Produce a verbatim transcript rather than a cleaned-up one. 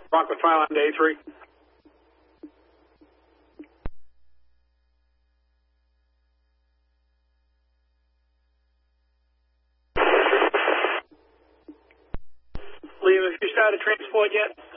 Rockwood file line to A three. Liam, have you started transport yet?